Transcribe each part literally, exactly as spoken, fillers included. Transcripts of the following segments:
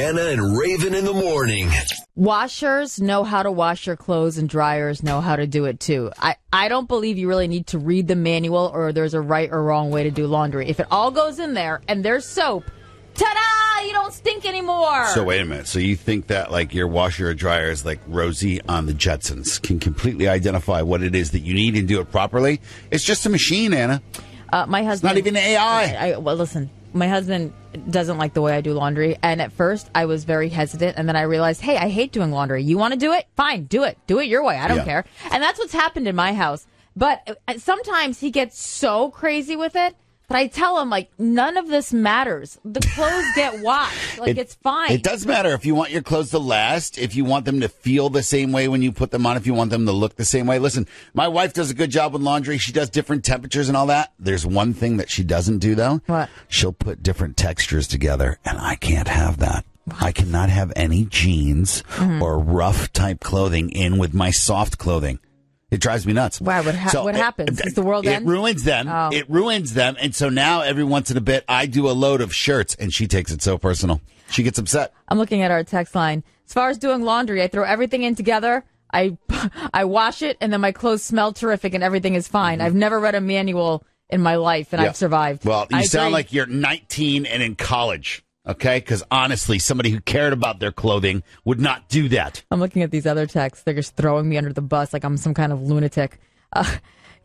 Anna and Raven in the morning. Washers know how to wash your clothes and dryers know how to do it too. I, I don't believe you really need to read the manual or there's a right or wrong way to do laundry. If it all goes in there and there's soap, ta-da! You don't stink anymore. So wait a minute. So you think that like your washer or dryer is like Rosie on the Jetsons, can completely identify what it is that you need and do it properly? It's just a machine, Anna. Uh, my husband. It's not even A I. I, well, listen. My husband doesn't like the way I do laundry, and at first I was very hesitant, and then I realized, hey, I hate doing laundry. You want to do it? Fine, do it. Do it your way. I don't yeah. care. And that's what's happened in my house. But sometimes he gets so crazy with it that I tell him, like, none of this matters. The clothes get washed. Like, it, it's fine. It does matter if you want your clothes to last, if you want them to feel the same way when you put them on, if you want them to look the same way. Listen, my wife does a good job with laundry. She does different temperatures and all that. There's one thing that she doesn't do, though. What? She'll put different textures together, and I can't have that. What? I cannot have any jeans mm-hmm. or rough type clothing in with my soft clothing. It drives me nuts. Wow, what, ha- so what it, happens? Does the world it end? It ruins them. Oh. It ruins them. And so now every once in a bit, I do a load of shirts, and she takes it so personal. She gets upset. I'm looking at our text line. As far as doing laundry, I throw everything in together. I I wash it, and then my clothes smell terrific, and everything is fine. Mm-hmm. I've never read a manual in my life, and yeah. I've survived. Well, you I sound agree. like you're nineteen and in college. Okay, because honestly, somebody who cared about their clothing would not do that. I'm looking at these other texts. They're just throwing me under the bus like I'm some kind of lunatic. Uh,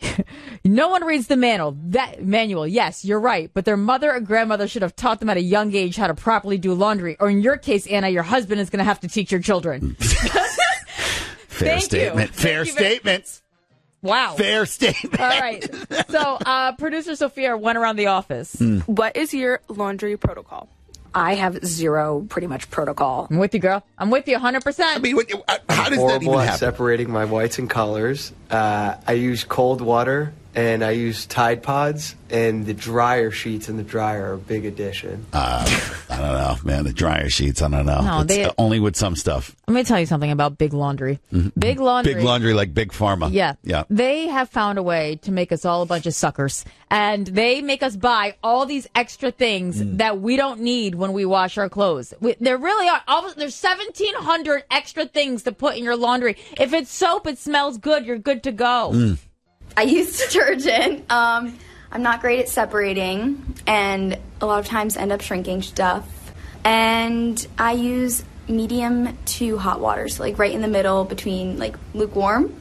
no one reads the manual. That manual, yes, you're right. But their mother or grandmother should have taught them at a young age how to properly do laundry. Or in your case, Anna, your husband is going to have to teach your children. Fair Thank statement. You. Fair Thank statements. Wow. Fair statement. All right. So, uh, producer Sophia went around the office. Mm. What is your laundry protocol? I have zero, pretty much, protocol. I'm with you, girl. I'm with you one hundred percent. I mean, what, how does horrible that even happen? At separating my whites and colors. Uh, I use cold water, and I use Tide Pods, and the dryer sheets in the dryer are a big addition. Uh, I don't know, man. The dryer sheets, I don't know. No, it's they, only with some stuff. Let me tell you something about Big Laundry. Mm-hmm. Big Laundry. Big Laundry like Big Pharma. Yeah. Yeah. They have found a way to make us all a bunch of suckers. And they make us buy all these extra things mm. that we don't need when we wash our clothes. We, there really are. All, there's seventeen hundred extra things to put in your laundry. If it's soap, it smells good. You're good to go. Mm. I use detergent. Um, I'm not great at separating, and a lot of times end up shrinking stuff. And I use medium to hot water, so like right in the middle between like lukewarm.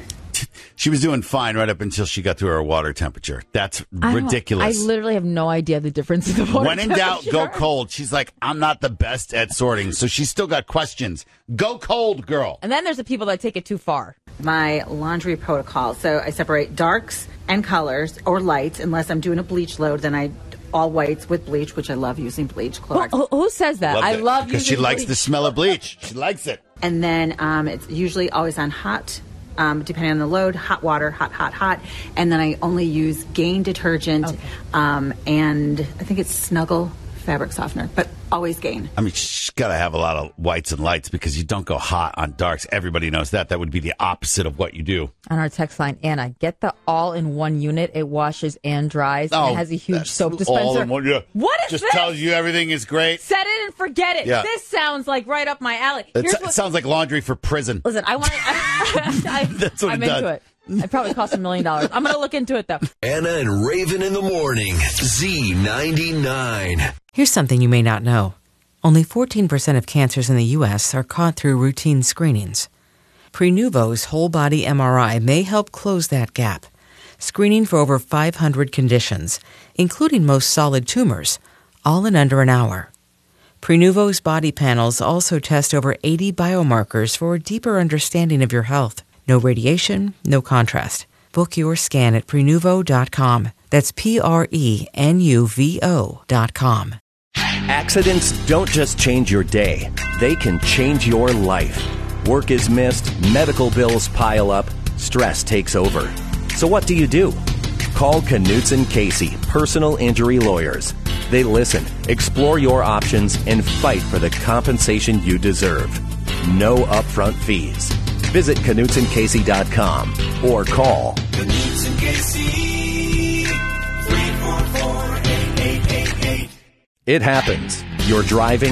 She was doing fine right up until she got to her water temperature. That's I ridiculous. I literally have no idea the difference in the water When in temperature. doubt, go cold. She's like, I'm not the best at sorting, so she's still got questions. Go cold, girl. And then there's the people that take it too far. My laundry protocol. So I separate darks and colors or lights. Unless I'm doing a bleach load, then I all whites with bleach, which I love using bleach. Clorox. Who, who says that? Love I it. love because she using likes bleach. the smell of bleach. She likes it. And then um, it's usually always on hot, um, depending on the load. Hot water, hot, hot, hot. And then I only use Gain detergent, okay. um, and I think it's Snuggle fabric softener, but always Gain. I mean, she's got to have a lot of whites and lights because you don't go hot on darks. Everybody knows that. That would be the opposite of what you do. On our text line, Anna, get the all-in-one unit. It washes and dries. Oh, and it has a huge soap dispenser. All in one, yeah. What is Just this? tells you everything is great. Set it and forget it. Yeah. This sounds like right up my alley. It, Here's so- what, it sounds like laundry for prison. Listen, I want to... I, That's what I'm it into does. it. It probably cost a million dollars. I'm going to look into it, though. Anna and Raven in the morning. Z ninety-nine. Here's something you may not know. Only fourteen percent of cancers in the U S are caught through routine screenings. Prenuvo's whole-body M R I may help close that gap, screening for over five hundred conditions, including most solid tumors, all in under an hour. Prenuvo's body panels also test over eighty biomarkers for a deeper understanding of your health. No radiation, no contrast. Book your scan at Prenuvo dot com. That's P R E N U V O dot com. Accidents don't just change your day. They can change your life. Work is missed, medical bills pile up, stress takes over. So what do you do? Call Knutson Casey, personal injury lawyers. They listen, explore your options, and fight for the compensation you deserve. No upfront fees. Visit Knutson Casey dot com or call Knutson Casey, three four four, eight eight eight eight. It happens. You're driving,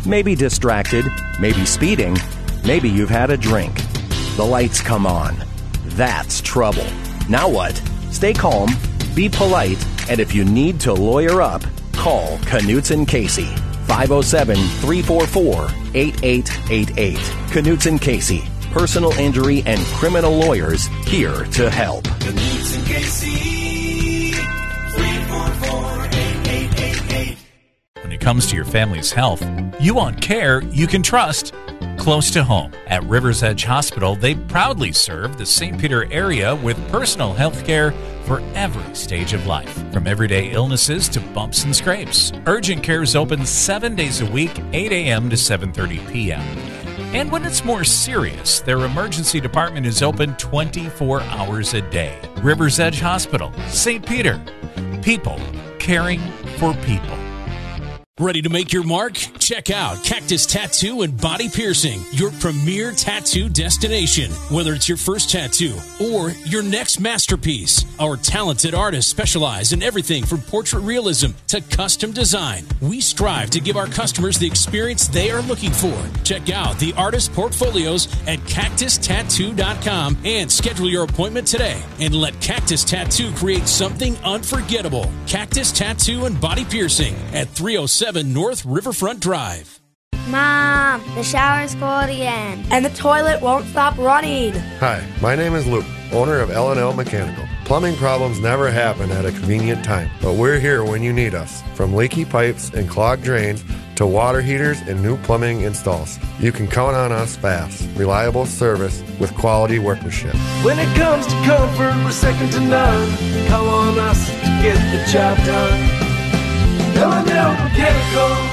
Maybe distracted, maybe speeding, maybe you've had a drink. The lights come on. That's trouble. Now what? Stay calm, be polite, and if you need to lawyer up, call Knutson Casey. five oh seven, three four four, eight eight eight eight. Knutson Casey. Personal injury and criminal lawyers here to help. Knutson Casey. three four four, eight eight eight eight. When it comes to your family's health, you want care you can trust close to home. At Rivers Edge Hospital, they proudly serve the Saint Peter area with personal health care for every stage of life, from everyday illnesses to bumps and scrapes. Urgent care is open seven days a week, eight a.m. to seven thirty p.m. And when it's more serious, their emergency department is open twenty-four hours a day. Rivers Edge Hospital, Saint Peter. People caring for people. Ready to make your mark? Check out Cactus Tattoo and Body Piercing, your premier tattoo destination. Whether it's your first tattoo or your next masterpiece, our talented artists specialize in everything from portrait realism to custom design. We strive to give our customers the experience they are looking for. Check out the artist portfolios at cactus tattoo dot com and schedule your appointment today. And let Cactus Tattoo create something unforgettable. Cactus Tattoo and Body Piercing at three oh seven North Riverfront Drive. Mom, the shower's full again. And the toilet won't stop running. Hi, my name is Luke, owner of L and L Mechanical. Plumbing problems never happen at a convenient time, but we're here when you need us. From leaky pipes and clogged drains to water heaters and new plumbing installs. You can count on us fast, reliable service with quality workmanship. When it comes to comfort, we're second to none. Call on us to get the job done. L and L Mechanical.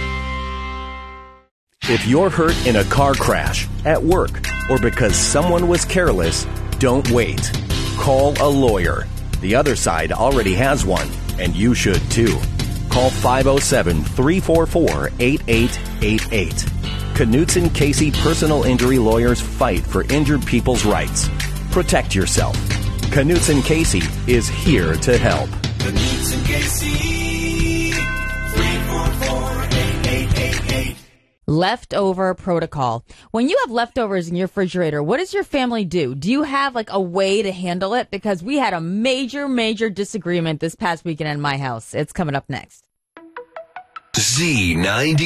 If you're hurt in a car crash, at work, or because someone was careless, don't wait. Call a lawyer. The other side already has one, and you should too. Call five oh seven, three four four, eight eight eight eight. Knutson Casey Personal Injury Lawyers fight for injured people's rights. Protect yourself. Knutson Casey is here to help. Knutson Casey. three four four, eight eight eight eight. Leftover protocol. When you have leftovers in your refrigerator, what does your family do? Do you have like a way to handle it? Because we had a major, major disagreement this past weekend in my house. It's coming up next. Z ninety